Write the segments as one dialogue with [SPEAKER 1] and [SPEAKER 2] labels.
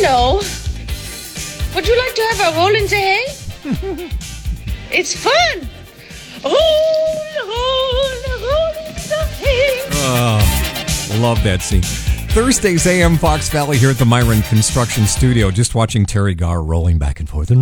[SPEAKER 1] Hello. Would you like to have a roll in the hay? It's fun. Roll in the hay.
[SPEAKER 2] Oh, love that scene. Thursdays AM Fox Valley here at the Myron Construction Studio. Just watching Terry Garr rolling back and forth.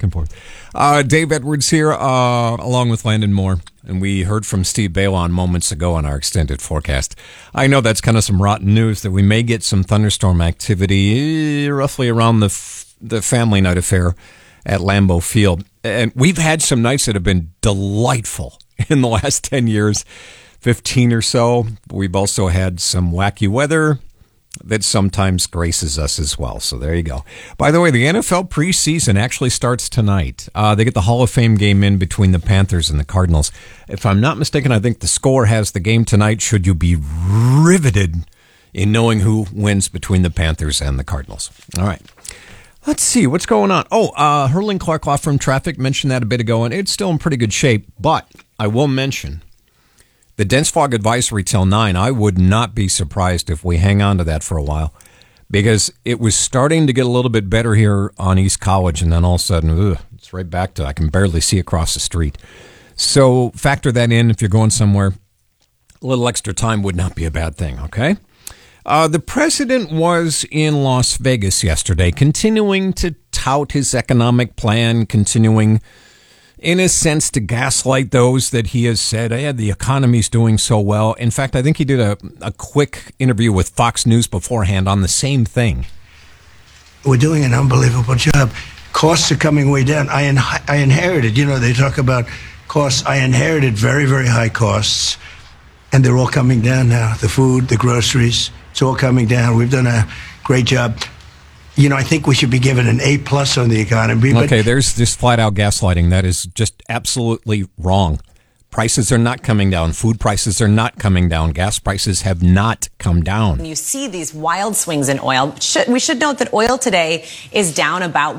[SPEAKER 2] Dave Edwards here, along with Landon Moore. And we heard from Steve Balon moments ago on our extended forecast. I know that's kind of some rotten news that we may get some thunderstorm activity roughly around the family night affair at Lambeau Field. And we've had some nights that have been delightful in the last 10 years, 15 or so. We've also had some wacky weather that sometimes graces us as well. So there you go. By the way, the NFL preseason actually starts tonight. They get the Hall of Fame game in between the Panthers and the Cardinals. If I'm not mistaken, I think the Score has the game tonight. Should you be riveted in knowing who wins between the Panthers and the Cardinals? All right. Let's see what's going on. Hurling Clark Law Firm Traffic, mentioned that a bit ago, and it's still in pretty good shape. But I will mention the dense fog advisory till 9, I would not be surprised if we hang on to that for a while, because it was starting to get a little bit better here on East College, and then all of a sudden, it's right back to I can barely see across the street. So factor that in if you're going somewhere. A little extra time would not be a bad thing, okay? The president was in Las Vegas yesterday, continuing to tout his economic plan, continuing in a sense, to gaslight those that he has said, the economy's doing so well. In fact, I think he did a quick interview with Fox News beforehand on the same thing.
[SPEAKER 3] We're doing an unbelievable job. Costs are coming way down. I inherited, they talk about costs. I inherited very, very high costs, and they're all coming down now. The food, the groceries, it's all coming down. We've done a great job. I think we should be given an A+ on the economy.
[SPEAKER 2] Okay, there's this flat-out gaslighting. That is just absolutely wrong. Prices are not coming down. Food prices are not coming down. Gas prices have not come down.
[SPEAKER 4] You see these wild swings in oil. We should note that oil today is down about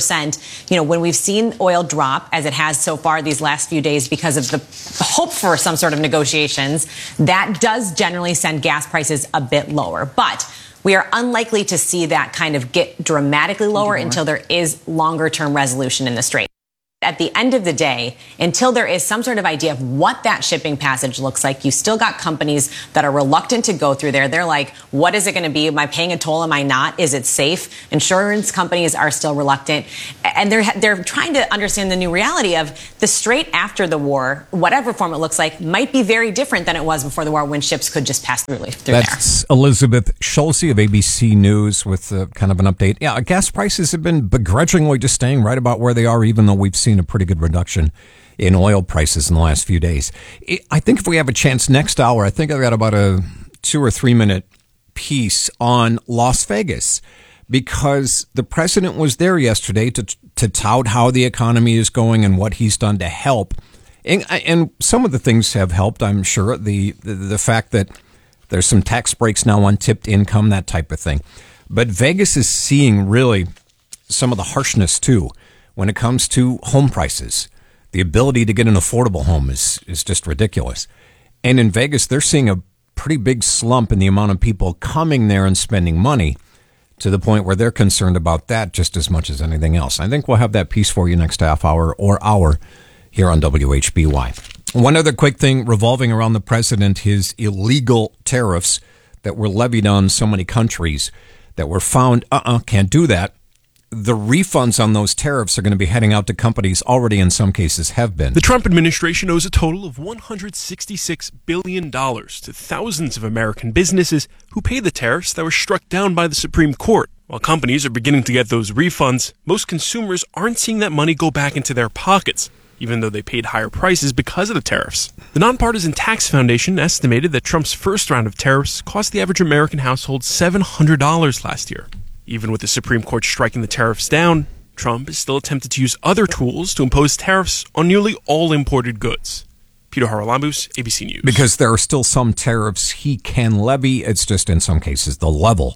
[SPEAKER 4] 1%. When we've seen oil drop, as it has so far these last few days because of the hope for some sort of negotiations, that does generally send gas prices a bit lower. But we are unlikely to see that kind of get dramatically lower until there is longer-term resolution in the Strait. At the end of the day, until there is some sort of idea of what that shipping passage looks like, you still got companies that are reluctant to go through there. They're like, what is it going to be? Am I paying a toll? Am I not? Is it safe? Insurance companies are still reluctant. And they're trying to understand the new reality of the Strait after the war, whatever form it looks like, might be very different than it was before the war when ships could just pass through there.
[SPEAKER 2] That's Elizabeth Schulze of ABC News with kind of an update. Yeah, gas prices have been begrudgingly just staying right about where they are, even though we've seen a pretty good reduction in oil prices in the last few days. I think if we have a chance next hour, I think I've got about a 2 or 3 minute piece on Las Vegas, because the president was there yesterday to tout how the economy is going and what he's done to help. And some of the things have helped, I'm sure. The fact that there's some tax breaks now on tipped income, that type of thing. But Vegas is seeing really some of the harshness too when it comes to home prices. The ability to get an affordable home is just ridiculous. And in Vegas, they're seeing a pretty big slump in the amount of people coming there and spending money, to the point where they're concerned about that just as much as anything else. I think we'll have that piece for you next half hour or hour here on WHBY. One other quick thing revolving around the president, his illegal tariffs that were levied on so many countries that were found, can't do that. The refunds on those tariffs are going to be heading out to companies already in some cases have been.
[SPEAKER 5] The Trump administration owes a total of $166 billion to thousands of American businesses who pay the tariffs that were struck down by the Supreme Court. While companies are beginning to get those refunds, most consumers aren't seeing that money go back into their pockets, even though they paid higher prices because of the tariffs. The Nonpartisan Tax Foundation estimated that Trump's first round of tariffs cost the average American household $700 last year. Even with the Supreme Court striking the tariffs down, Trump is still attempted to use other tools to impose tariffs on nearly all imported goods. Peter Haralambous, ABC News.
[SPEAKER 2] Because there are still some tariffs he can levy. It's just in some cases the level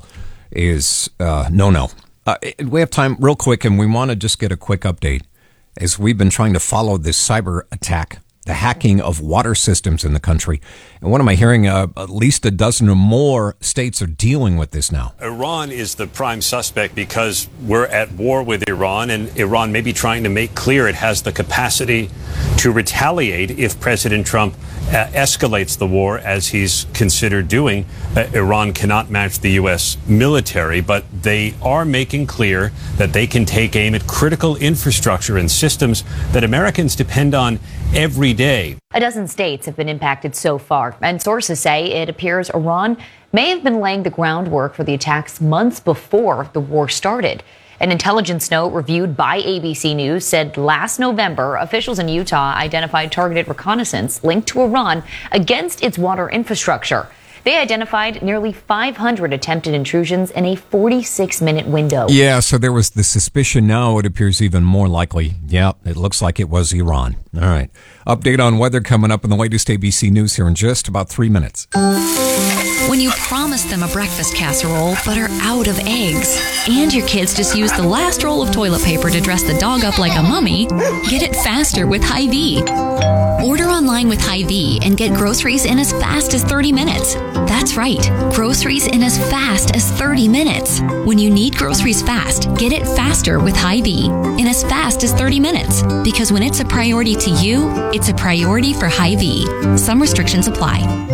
[SPEAKER 2] is no. We have time real quick, and we want to just get a quick update as we've been trying to follow this cyber attack the hacking of water systems in the country. And what am I hearing? At least a dozen or more states are dealing with this now.
[SPEAKER 6] Iran is the prime suspect because we're at war with Iran, and Iran may be trying to make clear it has the capacity to retaliate if President Trump escalates the war, as he's considered doing. Iran cannot match the U.S. military, but they are making clear that they can take aim at critical infrastructure and systems that Americans depend on every day.
[SPEAKER 7] A dozen states have been impacted so far, and sources say it appears Iran may have been laying the groundwork for the attacks months before the war started. An intelligence note reviewed by ABC News said last November, officials in Utah identified targeted reconnaissance linked to Iran against its water infrastructure. They identified nearly 500 attempted intrusions in a 46-minute window.
[SPEAKER 2] Yeah, so there was the suspicion. Now it appears even more likely. Yeah, it looks like it was Iran. All right. Update on weather coming up in the latest ABC News here in just about 3 minutes.
[SPEAKER 8] When you promise them a breakfast casserole but are out of eggs, and your kids just use the last roll of toilet paper to dress the dog up like a mummy, get it faster with Hy-Vee. Order online with Hy-Vee and get groceries in as fast as 30 minutes. That's right, groceries in as fast as 30 minutes. When you need groceries fast, get it faster with Hy-Vee in as fast as 30 minutes. Because when it's a priority to you, it's a priority for Hy-Vee. Some restrictions apply.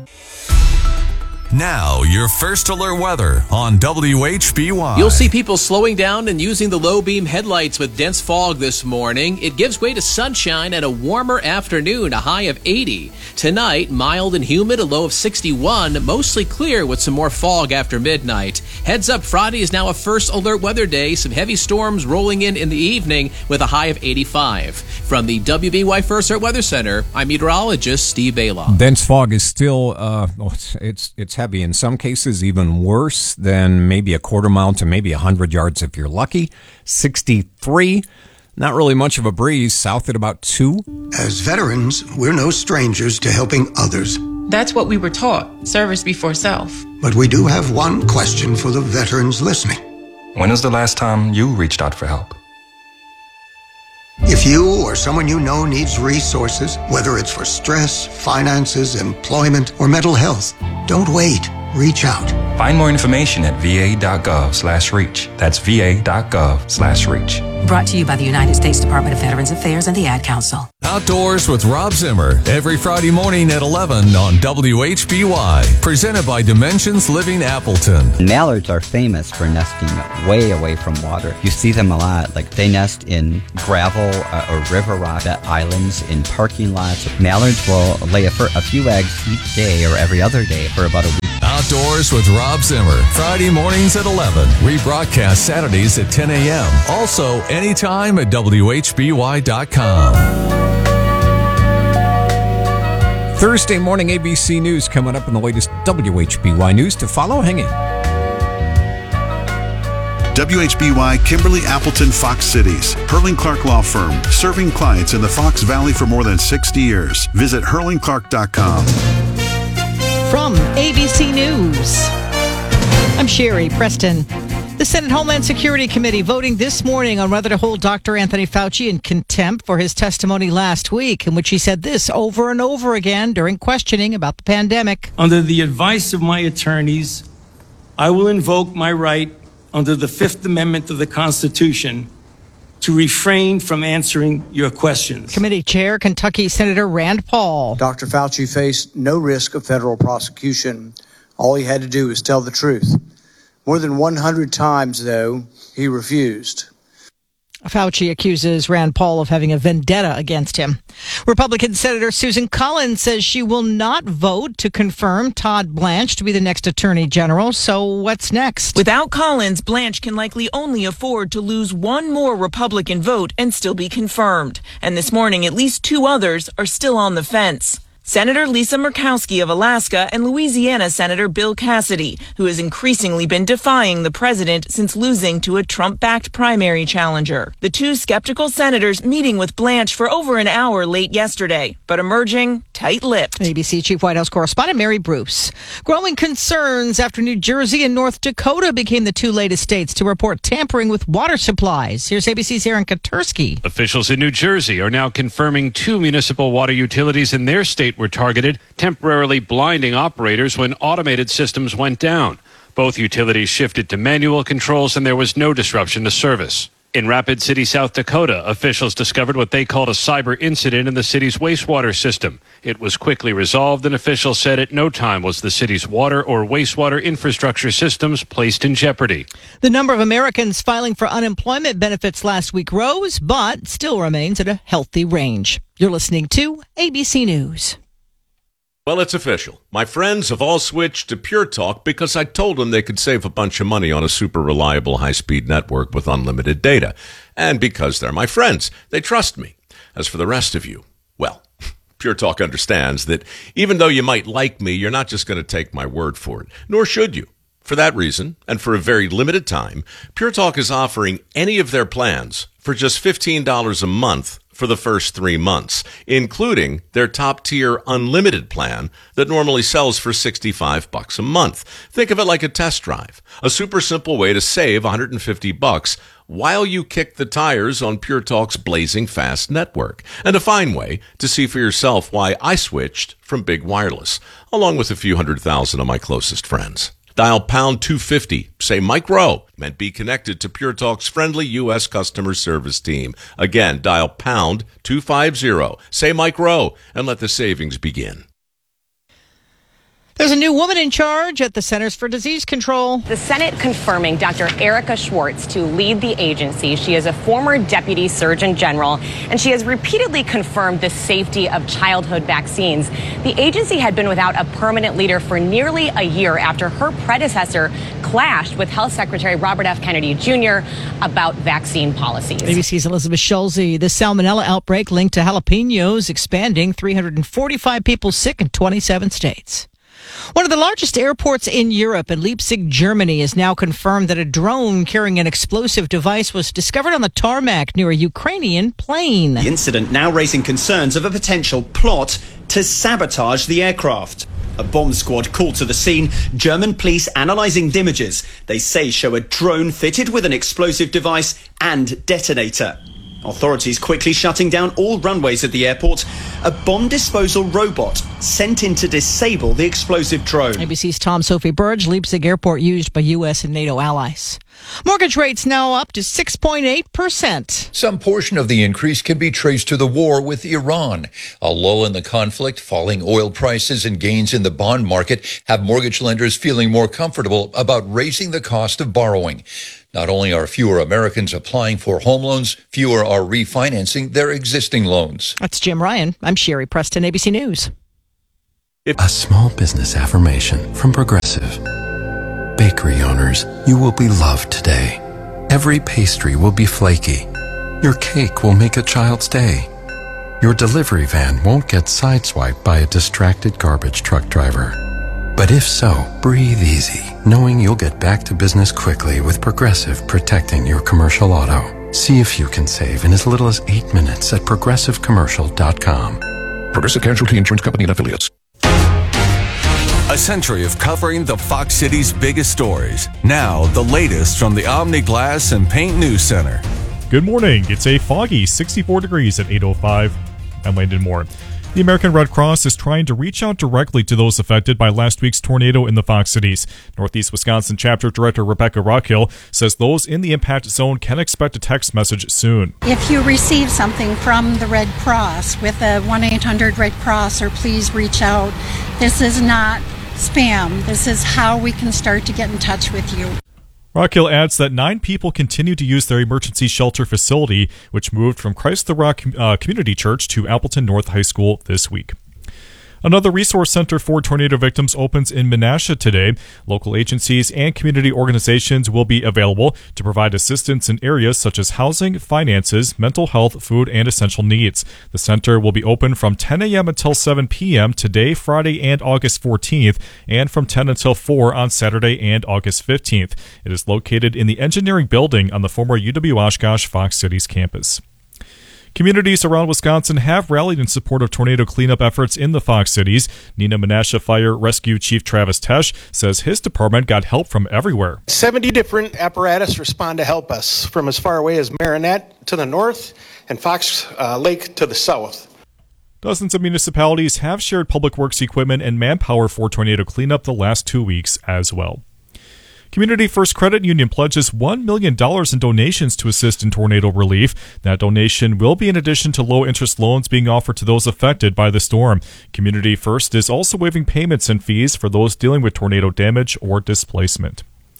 [SPEAKER 9] Now, your first alert weather on WHBY.
[SPEAKER 10] You'll see people slowing down and using the low beam headlights with dense fog this morning. It gives way to sunshine and a warmer afternoon, a high of 80. Tonight, mild and humid, a low of 61, mostly clear with some more fog after midnight. Heads up, Friday is now a first alert weather day. Some heavy storms rolling in the evening with a high of 85. From the WBY First Alert Weather Center, I'm meteorologist Steve Bailoff.
[SPEAKER 2] Dense fog is still, it's heavy. In some cases, even worse than maybe a quarter mile to maybe 100 yards if you're lucky. 63. Not really much of a breeze. South at about 2.
[SPEAKER 11] As veterans, we're no strangers to helping others.
[SPEAKER 1] That's what we were taught, service before self.
[SPEAKER 11] But we do have one question for the veterans listening.
[SPEAKER 12] When was the last time you reached out for help?
[SPEAKER 11] If you or someone you know needs resources, whether it's for stress, finances, employment, or mental health, don't wait. Reach out.
[SPEAKER 12] Find more information at va.gov/reach. That's va.gov/reach.
[SPEAKER 13] Brought to you by the United States Department of Veterans Affairs and the Ad Council.
[SPEAKER 9] Outdoors with Rob Zimmer, every Friday morning at 11 on WHBY. Presented by Dimensions Living Appleton.
[SPEAKER 14] Mallards are famous for nesting way away from water. You see them a lot. Like they nest in gravel or river rock islands, in parking lots. Mallards will lay a few eggs each day or every other day for about a week.
[SPEAKER 9] Outdoors with Rob Zimmer, Friday mornings at 11. Rebroadcast Saturdays at 10 a.m. Also, anytime at WHBY.com.
[SPEAKER 2] Thursday morning ABC News coming up in the latest WHBY News. To follow, hang in.
[SPEAKER 15] WHBY Kimberly Appleton Fox Cities. Hurling Clark Law Firm. Serving clients in the Fox Valley for more than 60 years. Visit hurlingclark.com.
[SPEAKER 16] From ABC News, I'm Sherry Preston. The Senate Homeland Security Committee voting this morning on whether to hold Dr. Anthony Fauci in contempt for his testimony last week, in which he said this over and over again during questioning about the pandemic.
[SPEAKER 17] Under the advice of my attorneys, I will invoke my right under the Fifth Amendment of the Constitution to refrain from answering your questions.
[SPEAKER 16] Committee Chair, Kentucky Senator Rand Paul.
[SPEAKER 18] Dr. Fauci faced no risk of federal prosecution. All he had to do was tell the truth. More than 100 times, though, he refused.
[SPEAKER 16] Fauci accuses Rand Paul of having a vendetta against him. Republican Senator Susan Collins says she will not vote to confirm Todd Blanche to be the next Attorney General. So what's next?
[SPEAKER 19] Without Collins, Blanche can likely only afford to lose one more Republican vote and still be confirmed. And this morning, at least 2 others are still on the fence. Senator Lisa Murkowski of Alaska and Louisiana Senator Bill Cassidy, who has increasingly been defying the president since losing to a Trump-backed primary challenger. The two skeptical senators meeting with Blanche for over an hour late yesterday, but emerging tight-lipped.
[SPEAKER 16] ABC Chief White House correspondent Mary Bruce. Growing concerns after New Jersey and North Dakota became the two latest states to report tampering with water supplies. Here's ABC's Aaron Katersky.
[SPEAKER 20] Officials in New Jersey are now confirming two municipal water utilities in their state were targeted, temporarily blinding operators when automated systems went down. Both utilities shifted to manual controls and there was no disruption to service. In Rapid City, South Dakota, officials discovered what they called a cyber incident in the city's wastewater system. It was quickly resolved, and officials said at no time was the city's water or wastewater infrastructure systems placed in jeopardy.
[SPEAKER 16] The number of Americans filing for unemployment benefits last week rose, but still remains at a healthy range. You're listening to ABC News.
[SPEAKER 21] Well, it's official. My friends have all switched to Pure Talk because I told them they could save a bunch of money on a super reliable high-speed network with unlimited data. And because they're my friends, they trust me. As for the rest of you, well, Pure Talk understands that even though you might like me, you're not just going to take my word for it, nor should you. For that reason, and for a very limited time, Pure Talk is offering any of their plans for just $15 a month for the first 3 months, including their top-tier unlimited plan that normally sells for $65 a month. Think of it like a test drive, a super simple way to save $150 while you kick the tires on Pure Talk's blazing fast network, and a fine way to see for yourself why I switched from big wireless, along with a few 100,000 of my closest friends. Dial pound 250, say Mike Rowe, and be connected to Pure Talk's friendly U.S. customer service team. Again, dial pound 250, say Mike Rowe, and let the savings begin.
[SPEAKER 16] There's a new woman in charge at the Centers for Disease Control.
[SPEAKER 4] The Senate confirming Dr. Erica Schwartz to lead the agency. She is a former deputy surgeon general, and she has repeatedly confirmed the safety of childhood vaccines. The agency had been without a permanent leader for nearly a year after her predecessor clashed with Health Secretary Robert F. Kennedy Jr. about vaccine policies.
[SPEAKER 16] ABC's Elizabeth Schulze. The salmonella outbreak linked to jalapenos expanding, 345 people sick in 27 states. One of the largest airports in Europe, in Leipzig, Germany, has now confirmed that a drone carrying an explosive device was discovered on the tarmac near a Ukrainian plane.
[SPEAKER 22] The incident now raising concerns of a potential plot to sabotage the aircraft. A bomb squad called to the scene. German police analysing images they say show a drone fitted with an explosive device and detonator. Authorities quickly shutting down all runways at the airport. A bomb disposal robot sent in to disable the explosive drone.
[SPEAKER 16] ABC's Tom Sophie Burge, Leipzig Airport used by U.S. and NATO allies. Mortgage rates now up to 6.8%.
[SPEAKER 23] Some portion of the increase can be traced to the war with Iran. A lull in the conflict, falling oil prices, and gains in the bond market have mortgage lenders feeling more comfortable about raising the cost of borrowing. Not only are fewer Americans applying for home loans, fewer are refinancing their existing loans.
[SPEAKER 16] That's Jim Ryan. I'm Sherry Preston, ABC News.
[SPEAKER 24] A small business affirmation from Progressive. Bakery owners, you will be loved today. Every pastry will be flaky. Your cake will make a child's day. Your delivery van won't get sideswiped by a distracted garbage truck driver. But if so, breathe easy, knowing you'll get back to business quickly with Progressive protecting your commercial auto. See if you can save in as little as 8 minutes at progressivecommercial.com.
[SPEAKER 25] Progressive Casualty Insurance Company and Affiliates.
[SPEAKER 9] A century of covering the Fox City's biggest stories. Now, the latest from the Omni Glass and Paint News Center.
[SPEAKER 26] Good morning. It's a foggy 64 degrees at 8:05. I'm Landon Moore. The American Red Cross is trying to reach out directly to those affected by last week's tornado in the Fox Cities. Northeast Wisconsin Chapter Director Rebecca Rockhill says those in the impact zone can expect a text message soon.
[SPEAKER 27] If you receive something from the Red Cross with a 1-800 Red Cross or please reach out, this is not spam. This is how we can start to get in touch with you.
[SPEAKER 26] Rockhill adds that 9 people continue to use their emergency shelter facility, which moved from Christ the Rock Community Church to Appleton North High School this week. Another resource center for tornado victims opens in Menasha today. Local agencies and community organizations will be available to provide assistance in areas such as housing, finances, mental health, food, and essential needs. The center will be open from 10 a.m. until 7 p.m. today, Friday, and August 14th, and from 10 until 4 on Saturday and August 15th. It is located in the engineering building on the former UW-Oshkosh Fox Cities campus. Communities around Wisconsin have rallied in support of tornado cleanup efforts in the Fox Cities. Neenah Menasha Fire Rescue Chief Travis Tesh says his department got help from everywhere.
[SPEAKER 1] 70 different apparatus respond to help us from as far away as Marinette to the north and Fox Lake to the south.
[SPEAKER 26] Dozens of municipalities have shared public works equipment and manpower for tornado cleanup the last 2 weeks as well. Community First Credit Union pledges $1 million in donations to assist in tornado relief. That donation will be in addition to low-interest loans being offered to those affected by the storm. Community First is also waiving payments and fees for those dealing with tornado damage or displacement.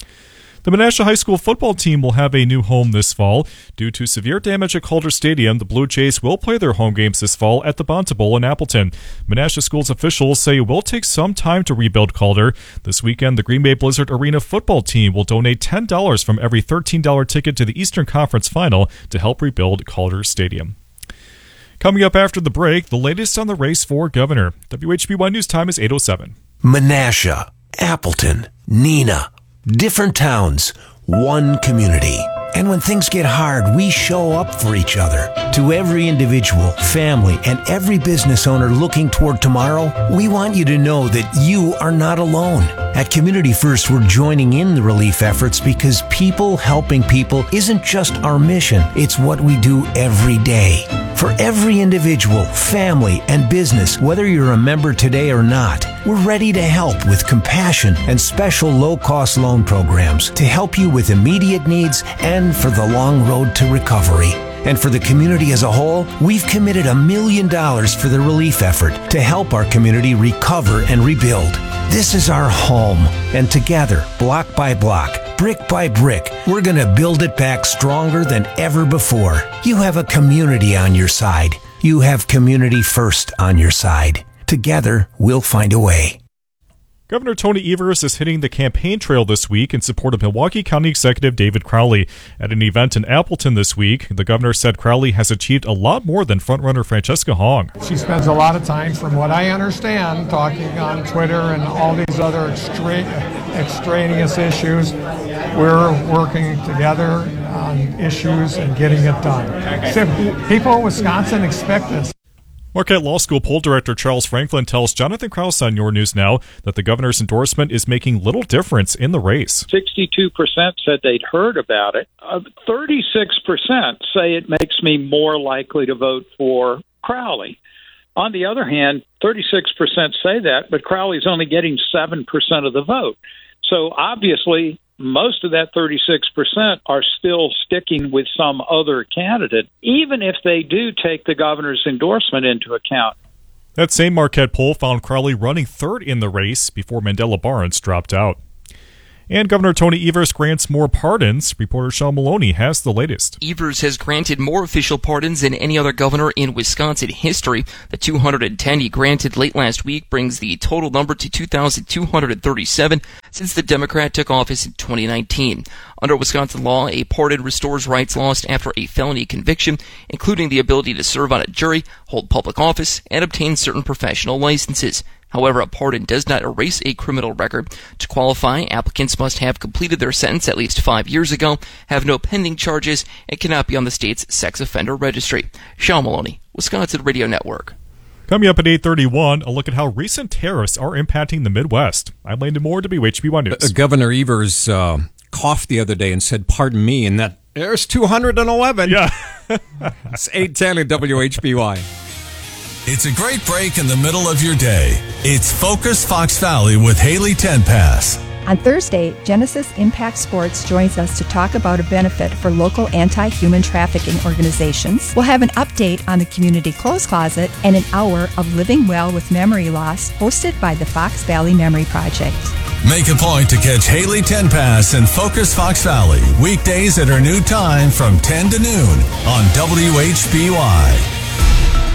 [SPEAKER 26] The Menasha High School football team will have a new home this fall. Due to severe damage at Calder Stadium, the Blue Jays will play their home games this fall at the Bonta Bowl in Appleton. Menasha Schools officials say it will take some time to rebuild Calder. This weekend, the Green Bay Blizzard Arena football team will donate $10 from every $13 ticket to the Eastern Conference Final to help rebuild Calder Stadium. Coming up after the break, the latest on the race for governor. WHB1 News Time is 8:07.
[SPEAKER 3] Menasha, Appleton, Neenah. Different towns, one community. And when things get hard, we show up for each other. To every individual, family, and every business owner looking toward tomorrow, we want you to know that you are not alone. At Community First, we're joining in the relief efforts because people helping people isn't just our mission, it's what we do every day. For every individual, family, and business, whether you're a member today or not, we're ready to help with compassion and special low-cost loan programs to help you with immediate needs and for the long road to recovery. And for the community as a whole, we've committed $1 million for the relief effort to help our community recover and rebuild. This is our home, and together, block by block, brick by brick, we're going to build it back stronger than ever before. You have a community on your side. You have Community First on your side. Together, we'll find a way.
[SPEAKER 26] Governor Tony Evers is hitting the campaign trail this week in support of Milwaukee County Executive David Crowley. At an event in Appleton this week, the governor said Crowley has achieved a lot more than frontrunner Francesca Hong.
[SPEAKER 5] She spends a lot of time, from what I understand, talking on Twitter and all these other extraneous issues. We're working together on issues and getting it done. So people in Wisconsin expect this.
[SPEAKER 26] Marquette Law School poll director Charles Franklin tells Jonathan Krause on Your News Now that the governor's endorsement is making little difference in the race.
[SPEAKER 6] 62% said they'd heard about it. 36% say it makes me more likely to vote for Crowley. On the other hand, 36% say that, but Crowley's only getting 7% of the vote. So obviously, most of that 36% are still sticking with some other candidate, even if they do take the governor's endorsement into account.
[SPEAKER 26] That same Marquette poll found Crowley running third in the race before Mandela Barnes dropped out. And Governor Tony Evers grants more pardons. Reporter Sean Maloney has the latest.
[SPEAKER 7] Evers has granted more official pardons than any other governor in Wisconsin history. The 210 he granted late last week brings the total number to 2,237 since the Democrat took office in 2019. Under Wisconsin law, a pardon restores rights lost after a felony conviction, including the ability to serve on a jury, hold public office, and obtain certain professional licenses. However, a pardon does not erase a criminal record. To qualify, applicants must have completed their sentence at least 5 years ago, have no pending charges, and cannot be on the state's sex offender registry. Sean Maloney, Wisconsin Radio Network.
[SPEAKER 26] Coming up at 8:31, a look at how recent tariffs are impacting the Midwest. I'm Landon Moore, WHB1 News.
[SPEAKER 2] Governor Evers coughed the other day and said, "Pardon me," and that there's 211.
[SPEAKER 26] Yeah.
[SPEAKER 2] It's 8:10 at WHBY.
[SPEAKER 9] It's a great break in the middle of your day. It's Focus Fox Valley with Haley Tenpass.
[SPEAKER 8] On Thursday, Genesis Impact Sports joins us to talk about a benefit for local anti-human trafficking organizations. We'll have an update on the Community Clothes Closet and an hour of Living Well with Memory Loss hosted by the Fox Valley Memory Project.
[SPEAKER 9] Make a point to catch Haley Tenpass and Focus Fox Valley weekdays at her new time from 10 to noon on WHBY.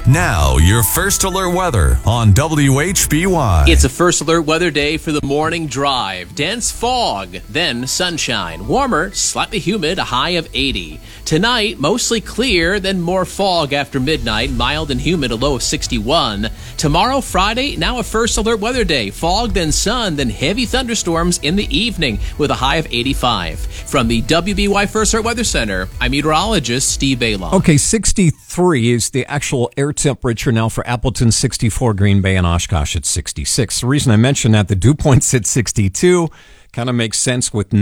[SPEAKER 9] Now, your First Alert weather on WHBY.
[SPEAKER 10] It's a First Alert weather day for the morning drive. Dense fog, then sunshine. Warmer, slightly humid, a high of 80. Tonight, mostly clear, then more fog after midnight. Mild and humid, a low of 61. Tomorrow, Friday, now a First Alert weather day. Fog, then sun, then heavy thunderstorms in the evening with a high of 85. From the WBY First Alert Weather Center, I'm meteorologist Steve Bailon.
[SPEAKER 2] Okay, 63 is the actual air temperature now for Appleton, 64, Green Bay, and Oshkosh at 66. The reason I mention that, the dew point's at 62, kind of makes sense with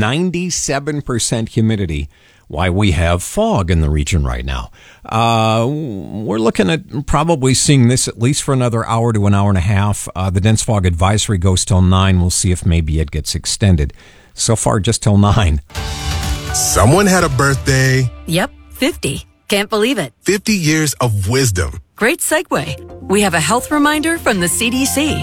[SPEAKER 2] 97% humidity, why we have fog in the region right now. We're looking at probably seeing this at least for another hour to an hour and a half. The dense fog advisory goes till 9. We'll see if maybe it gets extended. So far, just till 9.
[SPEAKER 11] Someone had a birthday.
[SPEAKER 12] Yep, 50. Can't believe it.
[SPEAKER 11] 50 years of wisdom.
[SPEAKER 12] Great segue. We have a health reminder from the CDC.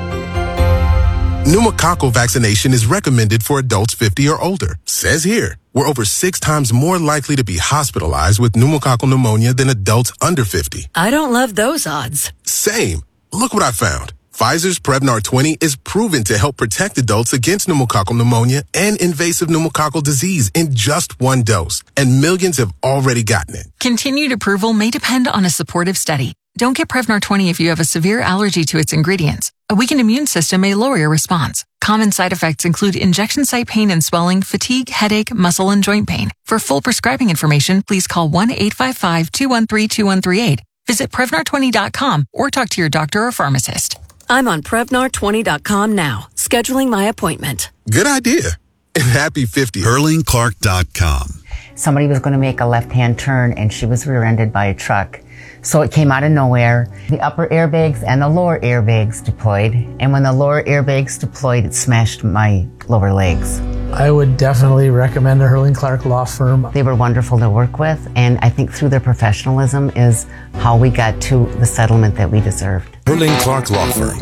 [SPEAKER 11] Pneumococcal vaccination is recommended for adults 50 or older. Says here, we're over 6 times more likely to be hospitalized with pneumococcal pneumonia than adults under 50.
[SPEAKER 12] I don't love those odds.
[SPEAKER 11] Same. Look what I found. Pfizer's Prevnar 20 is proven to help protect adults against pneumococcal pneumonia and invasive pneumococcal disease in just 1 dose. And millions have already gotten it.
[SPEAKER 13] Continued approval may depend on a supportive study. Don't get Prevnar 20 if you have a severe allergy to its ingredients. A weakened immune system may lower your response. Common side effects include injection site pain and swelling, fatigue, headache, muscle, and joint pain. For full prescribing information, please call 1-855-213-2138. Visit Prevnar20.com or talk to your doctor or pharmacist.
[SPEAKER 12] I'm on Prevnar20.com now, scheduling my appointment.
[SPEAKER 11] Good idea. And happy 50th.
[SPEAKER 14] HurlingClark.com.
[SPEAKER 15] Somebody was going to make a left-hand turn and she was rear-ended by a truck. So it came out of nowhere. The upper airbags and the lower airbags deployed. And when the lower airbags deployed, it smashed my lower legs.
[SPEAKER 17] I would definitely recommend a Hurling Clark law firm.
[SPEAKER 15] They were wonderful to work with, and I think through their professionalism is how we got to the settlement that we deserved.
[SPEAKER 23] Hurling Clark Law Firm.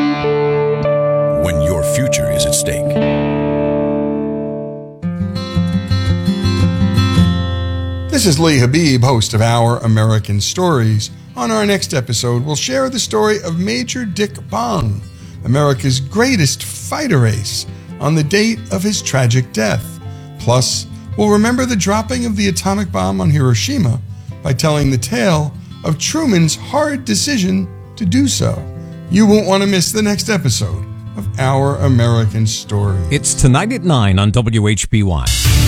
[SPEAKER 23] When your future is at stake.
[SPEAKER 28] This is Lee Habib, host of Our American Stories. On our next episode, we'll share the story of Major Dick Bong, America's greatest fighter ace, on the date of his tragic death. Plus, we'll remember the dropping of the atomic bomb on Hiroshima by telling the tale of Truman's hard decision to do so. You won't want to miss the next episode of Our American Story.
[SPEAKER 2] It's tonight at 9 on WHBY.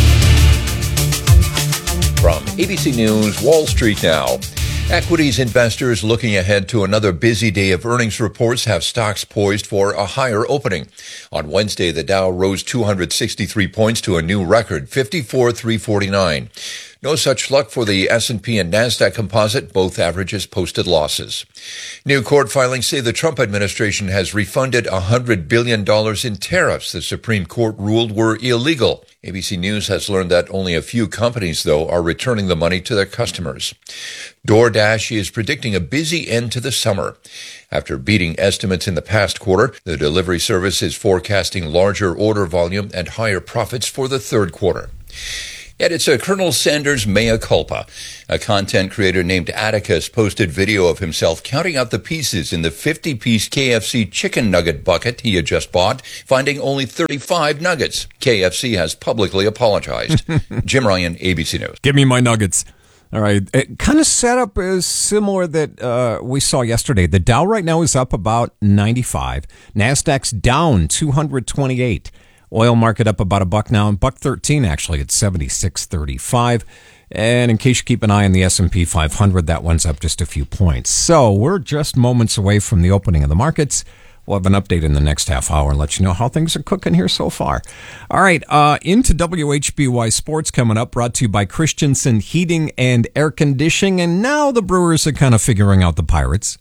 [SPEAKER 23] From ABC News, Wall Street Now. Equities investors looking ahead to another busy day of earnings reports have stocks poised for a higher opening. On Wednesday, the Dow rose 263 points to a new record, 54,349. No such luck for the S&P and NASDAQ composite. Both averages posted losses. New court filings say the Trump administration has refunded $100 billion in tariffs the Supreme Court ruled were illegal. ABC News has learned that only a few companies, though, are returning the money to their customers. DoorDash is predicting a busy end to the summer. After beating estimates in the past quarter, the delivery service is forecasting larger order volume and higher profits for the third quarter. Yet it's a Colonel Sanders mea culpa. A content creator named Atticus posted video of himself counting out the pieces in the 50-piece KFC chicken nugget bucket he had just bought, finding only 35 nuggets. KFC has publicly apologized. Jim Ryan, ABC News.
[SPEAKER 2] Give me my nuggets. All right. It kind of setup is similar that we saw yesterday. The Dow right now is up about 95. NASDAQ's down 228. Oil market up about $1 now, and $1.13 actually at 76.35. And in case you keep an eye on the S&P 500, that one's up just a few points. So we're just moments away from the opening of the markets. We'll have an update in the next half hour and let you know how things are cooking here so far. All right, into WHBY Sports coming up, brought to you by Christensen Heating and Air Conditioning. And now the Brewers are kind of figuring out the Pirates.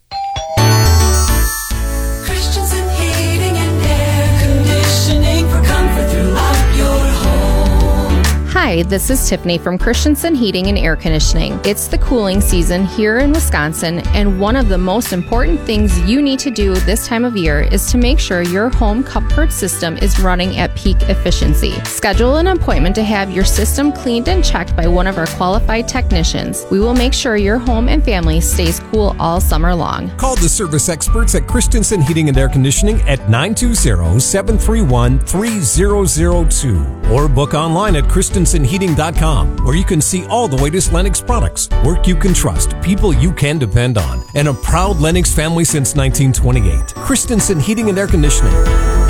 [SPEAKER 29] Christensen Heating and Air Conditioning for comfort throughout your home.
[SPEAKER 4] Hi, this is Tiffany from Christensen Heating and Air Conditioning. It's the cooling season here in Wisconsin, and one of the most important things you need to do this time of year is to make sure your home comfort system is running at peak efficiency. Schedule an appointment to have your system cleaned and checked by one of our qualified technicians. We will make sure your home and family stays cool all summer long.
[SPEAKER 2] Call the service experts at Christensen Heating and Air Conditioning at 920-731-3002 or book online at christensenheating.com, where you can see all the latest Lennox products, work you can trust, people you can depend on, and a proud Lennox family since 1928. Christensen Heating and Air Conditioning.